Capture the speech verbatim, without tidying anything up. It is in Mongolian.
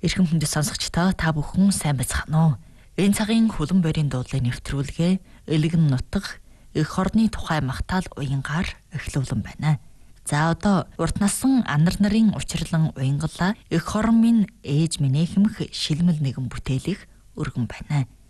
Эрхэм хүндэт сонсогчдоо та бүхэн сайн байцгаана уу? Энэ цагийн хөлөн борийн дуудлын нэвтрүүлгээ Элэгэн нутаг эх орны тухай магтаал уянгаар эхлүүлэн байна. За одоо урт насан анар нарын учрлан уянгалаа эх орон минь ээж минь хэмэх шилмэл нэгэн бүтээлийг өргөн байна.